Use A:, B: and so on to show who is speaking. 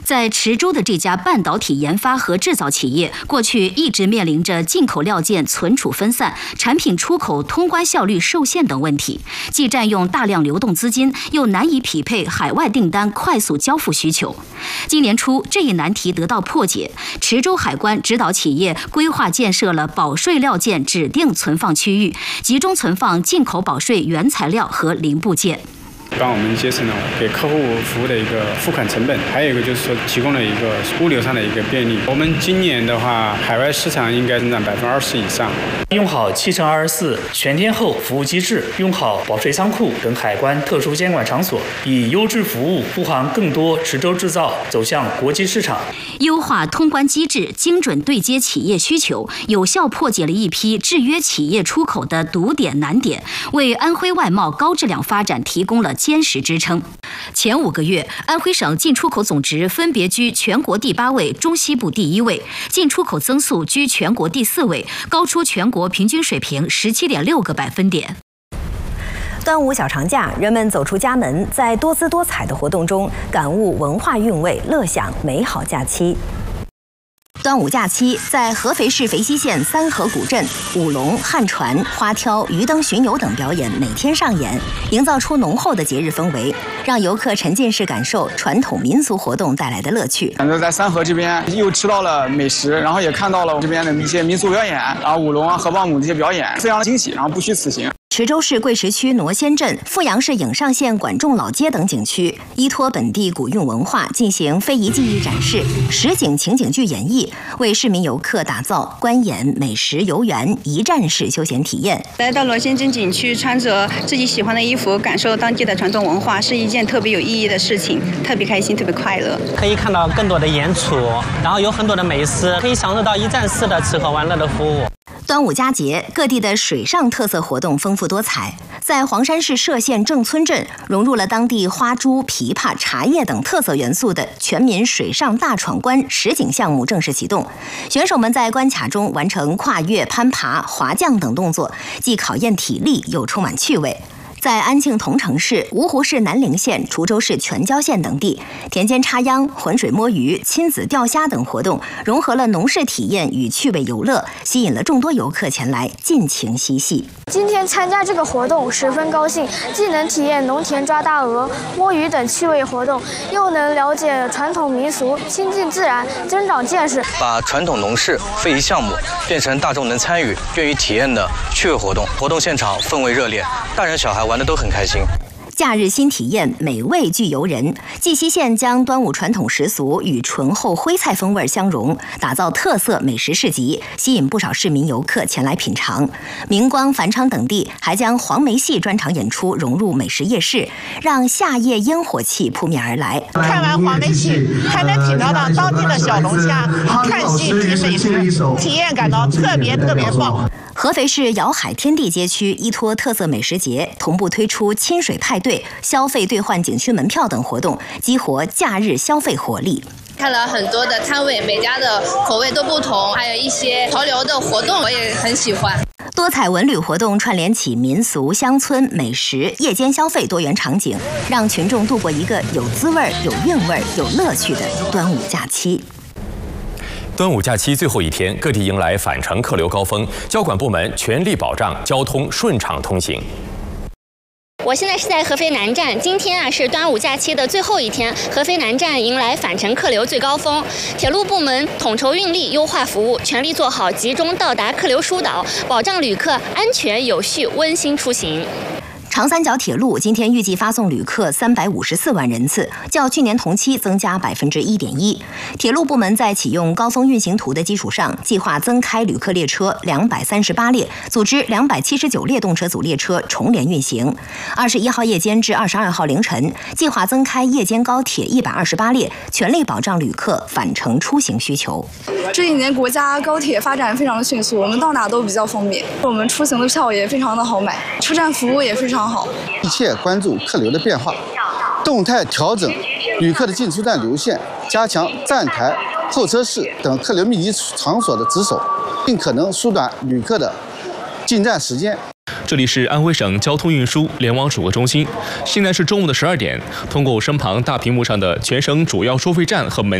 A: 在池州的这家半导体研发和制造企业，过去一直面临着进口料件存储分散、产品出口通关效率受限等问题，既占用大量流动资金，又难以匹配海外订单快速交付需求。今年初，这一难题得到破解，池州海关指导企业规划建设了保税料件指定存放区域，集中存放进口保税原材料和零部件。
B: 帮我们节省了给客户服务的一个付款成本，还有一个就是说提供了一个物流上的一个便利。我们今年的话，海外市场应该增长20%以上。
C: 用好7乘24全天候服务机制，用好保税仓库等海关特殊监管场所，以优质服务护航更多池州制造走向国际市场。
A: 优化通关机制，精准对接企业需求，有效破解了一批制约企业出口的堵点难点，为安徽外贸高质量发展提供了坚实支撑。前5个月，安徽省进出口总值分别居全国第8位、中西部第1位，进出口增速居全国第4位，高出全国平均水平17.6个百分点。
D: 端午小长假，人们走出家门，在多姿多彩的活动中感悟文化韵味，乐享美好假期。端午假期，在合肥市肥西县三河古镇，舞龙、汉船、花挑、鱼灯巡游等表演每天上演，营造出浓厚的节日氛围，让游客沉浸式感受传统民俗活动带来的乐趣。
E: 在三河这边又吃到了美食，然后也看到了这边的一些民俗表演，然后舞龙啊、河蚌舞这些表演，非常的惊喜，然后不虚此行。
D: 池州市贵石区挪仙镇、富阳市颍上县管仲老街等景区，依托本地古韵文化进行非遗技艺展示、实景情景剧演绎，为市民游客打造观演、美食游园一站式休闲体验。
F: 来到挪仙镇景区，穿着自己喜欢的衣服，感受当地的传统文化，是一件特别有意义的事情，特别开心，特别快乐。
G: 可以看到更多的演出，然后有很多的美食，可以享受到一站式的吃喝玩乐的服务。
D: 端午佳节，各地的水上特色活动丰富多彩。在黄山市歙县郑村镇，融入了当地花珠、琵琶、茶叶等特色元素的全民水上大闯关实景项目正式启动。选手们在关卡中完成跨越、攀爬、滑降等动作，既考验体力，又充满趣味。在安庆同城市、芜湖市南陵县、滁州市全椒县等地，田间插秧、浑水摸鱼、亲子钓虾等活动，融合了农事体验与趣味游乐，吸引了众多游客前来尽情嬉戏。
H: 今天参加这个活动十分高兴，既能体验农田抓大鹅、摸鱼等趣味活动，又能了解传统民俗，亲近自然，增长见识。
I: 把传统农事、非遗项目变成大众能参与、愿意体验的趣味活动。活动现场氛围热烈，大人小孩玩得都很开心。
D: 假日新体验，美味聚游人。绩溪县将端午传统习俗与醇厚徽菜风味相融，打造特色美食市集，吸引不少市民游客前来品尝。明光、繁昌等地还将黄梅戏专场演出融入美食夜市，让夏夜烟火气扑面而来。
J: 看完黄梅戏，还能品尝到当地的小龙虾，看戏听美食，体验感到特别棒。
D: 合肥市瑶海天地街区依托特色美食节，同步推出亲水派对、消费兑换景区门票等活动，激活假日消费活力。
K: 看了很多的摊位，每家的口味都不同，还有一些潮流的活动，我也很喜欢。
D: 多彩文旅活动串联起民俗、乡村、美食、夜间消费多元场景，让群众度过一个有滋味、有韵味、有乐趣的端午假期。
L: 端午假期最后一天，各地迎来返程客流高峰，交管部门全力保障交通顺畅通行。
M: 我现在是在合肥南站，今天是端午假期的最后一天，合肥南站迎来返程客流最高峰。铁路部门统筹运力，优化服务，全力做好集中到达客流疏导，保障旅客安全有序、温馨出行。
D: 长三角铁路今天预计发送旅客354万人次，较去年同期增加1.1%。铁路部门在启用高峰运行图的基础上，计划增开旅客列车238列，组织279列动车组列车重联运行。21号夜间至22号凌晨，计划增开夜间高铁128列，全力保障旅客返程出行需求。
N: 这一年国家高铁发展非常的迅速，我们到哪都比较方便，我们出行的票也非常的好买，车站服务也非常好。
O: 密切关注客流的变化，动态调整旅客的进出站流线，加强站台、候车室等客流密集场所的值守，尽可能缩短旅客的进站时间。
P: 这里是安徽省交通运输联网主客中心，现在是中午的12点。通过身旁大屏幕上的全省主要收费站和门